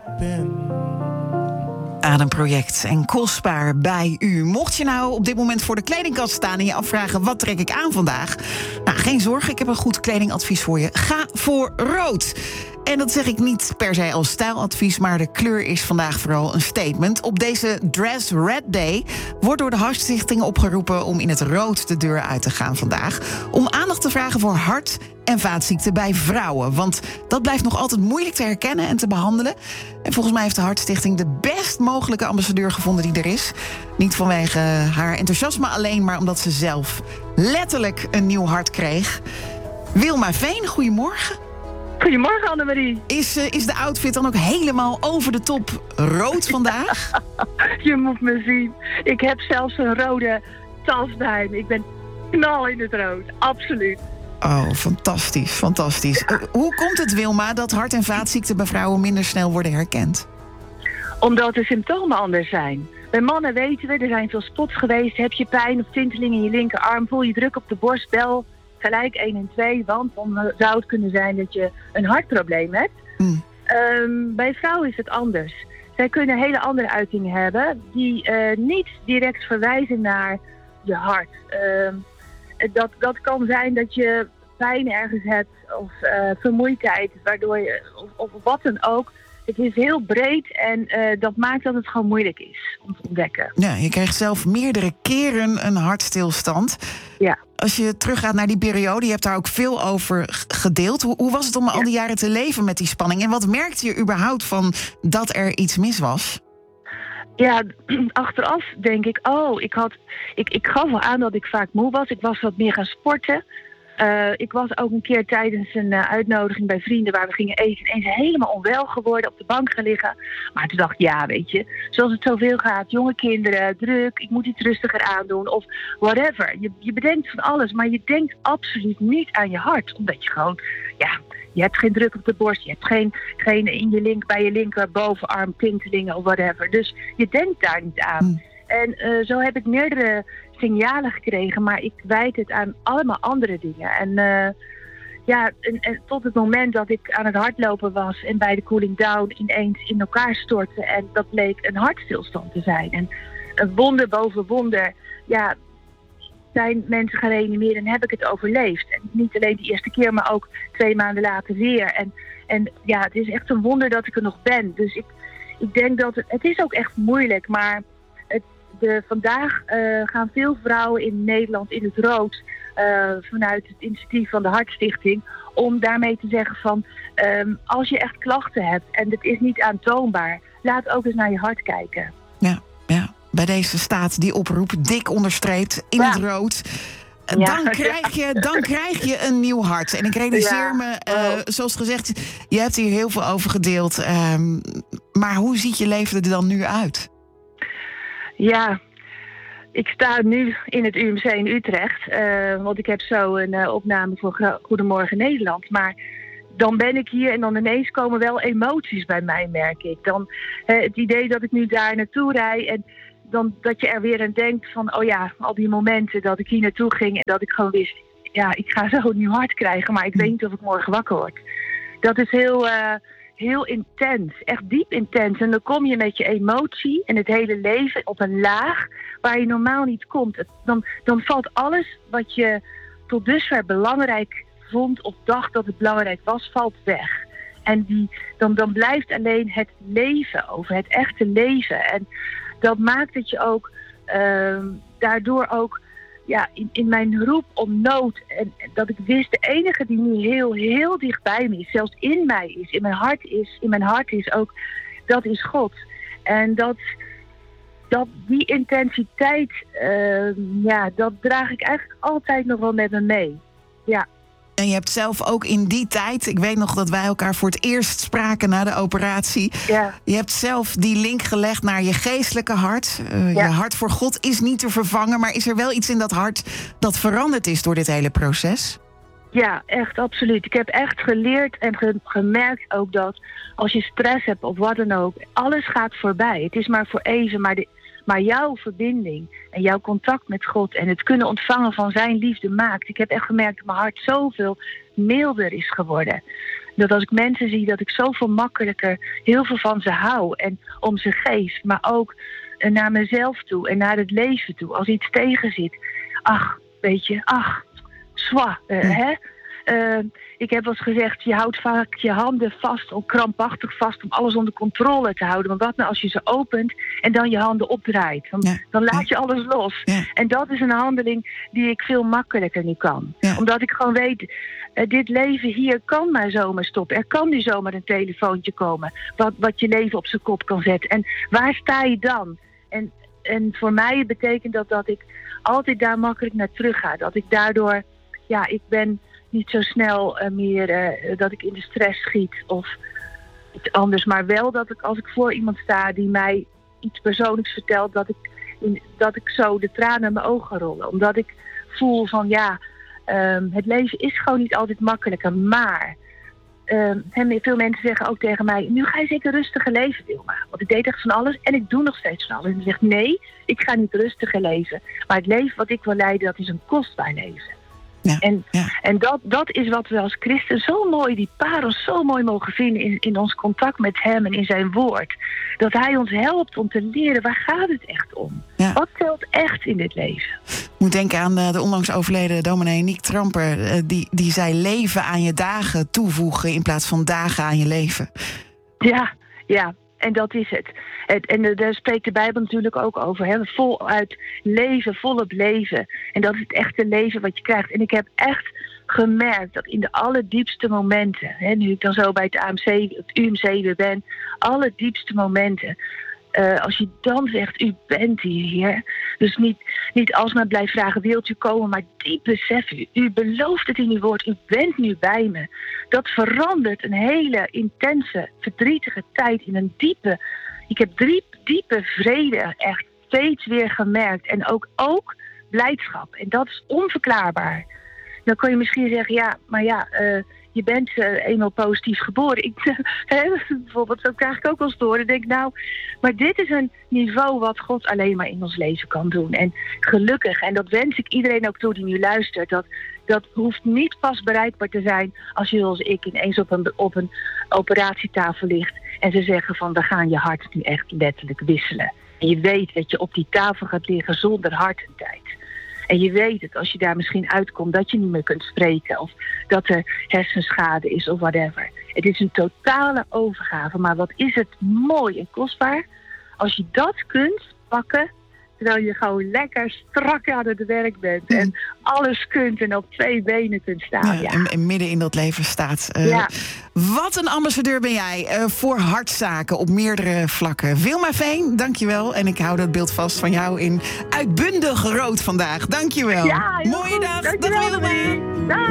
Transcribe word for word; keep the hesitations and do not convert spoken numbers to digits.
Ademproject en kostbaar bij u. Mocht je nou op dit moment voor de kledingkast staan en je afvragen, wat trek ik aan vandaag? Nou, geen zorgen, ik heb een goed kledingadvies voor je. Ga voor rood. En dat zeg ik niet per se als stijladvies, maar de kleur is vandaag vooral een statement. Op deze Dress Red Day wordt door de Hartstichting opgeroepen om in het rood de deur uit te gaan vandaag. Om aandacht te vragen voor hart- en vaatziekten bij vrouwen. Want dat blijft nog altijd moeilijk te herkennen en te behandelen. En volgens mij heeft de Hartstichting de best mogelijke ambassadeur gevonden die er is. Niet vanwege haar enthousiasme alleen, maar omdat ze zelf letterlijk een nieuw hart kreeg. Wilma Veen, goedemorgen. Goedemorgen, Annemarie. Is, uh, is de outfit dan ook helemaal over de top rood vandaag? Je moet me zien. Ik heb zelfs een rode tas bij me. Ik ben knal in het rood, absoluut. Oh, fantastisch, fantastisch. Uh, hoe komt het, Wilma, dat hart- en vaatziekten bij vrouwen minder snel worden herkend? Omdat de symptomen anders zijn. Bij mannen weten we, er zijn veel spots geweest. Heb je pijn of tinteling in je linkerarm, voel je druk op de borst, bel gelijk één en twee, want dan zou het kunnen zijn dat je een hartprobleem hebt. Mm. Um, bij vrouwen is het anders. Zij kunnen hele andere uitingen hebben die uh, niet direct verwijzen naar je hart. Uh, dat, dat kan zijn dat je pijn ergens hebt of uh, vermoeidheid, waardoor je, of, of wat dan ook. Het is heel breed en uh, dat maakt dat het gewoon moeilijk is om te ontdekken. Ja, je krijgt zelf meerdere keren een hartstilstand. Ja. Als je teruggaat naar die periode, je hebt daar ook veel over gedeeld. Hoe, hoe was het om ja. al die jaren te leven met die spanning? En wat merkte je überhaupt van dat er iets mis was? Ja, achteraf denk ik, oh, ik, had, ik, ik gaf wel aan dat ik vaak moe was. Ik was wat meer gaan sporten. Uh, ik was ook een keer tijdens een uh, uitnodiging bij vrienden waar we gingen eten ineens helemaal onwel geworden, op de bank gaan liggen. Maar toen dacht ik, ja, weet je, zoals het zoveel gaat, jonge kinderen, druk, ik moet iets rustiger aandoen of whatever. Je, je bedenkt van alles, maar je denkt absoluut niet aan je hart, omdat je gewoon, ja, je hebt geen druk op de borst, je hebt geen, geen in je link, bij je linker bovenarm tintelingen of whatever. Dus je denkt daar niet aan. Mm. En uh, zo heb ik meerdere signalen gekregen, maar ik wijd het aan allemaal andere dingen. En uh, ja, en, en tot het moment dat ik aan het hardlopen was en bij de cooling down ineens in elkaar stortte en dat bleek een hartstilstand te zijn. En een wonder boven wonder, ja, zijn mensen gaan reanimeren en heb ik het overleefd. En niet alleen de eerste keer, maar ook twee maanden later weer. En, en ja, het is echt een wonder dat ik er nog ben. Dus ik, ik denk dat het, het is ook echt moeilijk, maar De, vandaag uh, gaan veel vrouwen in Nederland in het rood uh, vanuit het initiatief van de Hartstichting om daarmee te zeggen van um, als je echt klachten hebt en het is niet aantoonbaar, laat ook eens naar je hart kijken. Ja, ja. Bij deze staat die oproep dik onderstreept in ja. het rood. Dan, ja. krijg je, dan krijg je een nieuw hart. En ik realiseer ja. me, uh, oh. zoals gezegd, je hebt hier heel veel over gedeeld. Um, maar hoe ziet je leven er dan nu uit? Ja, ik sta nu in het U M C in Utrecht. Uh, want ik heb zo een uh, opname voor Goedemorgen Nederland. Maar dan ben ik hier en dan ineens komen wel emoties bij mij, merk ik. Dan uh, het idee dat ik nu daar naartoe rijd en dan dat je er weer aan denkt van, oh ja, al die momenten dat ik hier naartoe ging en dat ik gewoon wist, ja, ik ga zo een nieuw hart krijgen, maar ik weet niet of ik morgen wakker word. Dat is heel, uh, heel intens, echt diep intens. En dan kom je met je emotie en het hele leven op een laag waar je normaal niet komt. Het, dan, dan valt alles wat je tot dusver belangrijk vond of dacht dat het belangrijk was, valt weg. En die, dan, dan blijft alleen het leven over, het echte leven. En dat maakt dat je ook uh, daardoor ook ja, in, in mijn roep om nood. En, en dat ik wist, de enige die nu heel, heel dicht bij me is, zelfs in mij is, in mijn hart is, in mijn hart is ook, dat is God. En dat, dat die intensiteit, uh, ja, dat draag ik eigenlijk altijd nog wel met me mee. Ja. En je hebt zelf ook in die tijd, ik weet nog dat wij elkaar voor het eerst spraken na de operatie. Ja. Je hebt zelf die link gelegd naar je geestelijke hart. Uh, ja. Je hart voor God is niet te vervangen, maar is er wel iets in dat hart dat veranderd is door dit hele proces? Ja, echt, absoluut. Ik heb echt geleerd en ge- gemerkt ook dat als je stress hebt of wat dan ook, alles gaat voorbij. Het is maar voor even, maar, de, maar jouw verbinding en jouw contact met God en het kunnen ontvangen van zijn liefde maakt. Ik heb echt gemerkt dat mijn hart zoveel milder is geworden. Dat als ik mensen zie, dat ik zoveel makkelijker heel veel van ze hou. En om ze geef, maar ook uh, naar mezelf toe en naar het leven toe. Als iets tegen zit. Ach, weet je, ach, zwa, uh, ja. hè. Uh, ik heb wel eens gezegd, je houdt vaak je handen vast, om krampachtig vast, om alles onder controle te houden. Maar wat nou als je ze opent en dan je handen opdraait? Dan, Ja. dan laat Ja. je alles los. Ja. En dat is een handeling die ik veel makkelijker nu kan. Ja. Omdat ik gewoon weet, uh, dit leven hier kan maar zomaar stoppen. Er kan nu zomaar een telefoontje komen, wat, wat je leven op zijn kop kan zetten. En waar sta je dan? En, en voor mij betekent dat dat ik altijd daar makkelijk naar terug ga. Dat ik daardoor, ja, ik ben niet zo snel uh, meer uh, dat ik in de stress schiet of iets anders. Maar wel dat ik als ik voor iemand sta die mij iets persoonlijks vertelt, dat ik, in, dat ik zo de tranen in mijn ogen rollen. Omdat ik voel van ja, um, het leven is gewoon niet altijd makkelijker. Maar um, veel mensen zeggen ook tegen mij, nu ga je zeker rustiger leven, Wilma. Want ik deed echt van alles en ik doe nog steeds van alles. En ze zegt nee, ik ga niet rustiger leven. Maar het leven wat ik wil leiden, dat is een kostbaar leven. Ja, en ja. en dat, dat is wat we als christen zo mooi, die parels zo mooi mogen vinden in, in ons contact met hem en in zijn woord. Dat hij ons helpt om te leren, waar gaat het echt om? Ja. Wat telt echt in dit leven? Ik moet denken aan de onlangs overleden dominee Niek Tramper. Die, die zei leven aan je dagen toevoegen in plaats van dagen aan je leven. Ja, ja. En dat is het. het en daar spreekt de Bijbel natuurlijk ook over. Hè? Voluit leven, volop leven. En dat is het echte leven wat je krijgt. En ik heb echt gemerkt dat in de allerdiepste momenten, hè, nu ik dan zo bij het A M C, het U M C weer ben, allerdiepste momenten. Uh, als je dan zegt, u bent hier, Heer. Dus niet, niet alsmaar blijf vragen, wilt u komen, maar diep besef u. U belooft het in uw woord, u bent nu bij me. Dat verandert een hele intense, verdrietige tijd in een diepe... Ik heb diep, diepe vrede echt steeds weer gemerkt. En ook, ook blijdschap. En dat is onverklaarbaar. Dan kun je misschien zeggen, ja, maar ja... Uh, je bent uh, eenmaal positief geboren. Ik, hè, bijvoorbeeld, zo krijg ik ook wel eens door. Dan denk ik, nou, maar dit is een niveau wat God alleen maar in ons leven kan doen. En gelukkig, en dat wens ik iedereen ook toe die nu luistert, dat, dat hoeft niet pas bereikbaar te zijn als je als ik ineens op een, op een operatietafel ligt en ze zeggen van, we gaan je hart nu echt letterlijk wisselen. En je weet dat je op die tafel gaat liggen zonder hartentijd. En je weet het, als je daar misschien uitkomt, dat je niet meer kunt spreken. Of dat er hersenschade is of whatever. Het is een totale overgave. Maar wat is het mooi en kostbaar. Als je dat kunt pakken, terwijl je gewoon lekker strak aan het werk bent. En alles kunt en op twee benen kunt staan. Ja, ja. en, en midden in dat leven staat. Uh, ja. Wat een ambassadeur ben jij uh, voor hartzaken op meerdere vlakken. Wilma Veen, dankjewel. En ik hou dat beeld vast van jou in uitbundig rood vandaag. Dankjewel. Ja, mooie goed. dag. Dankjewel, Dag Wilma. Dag.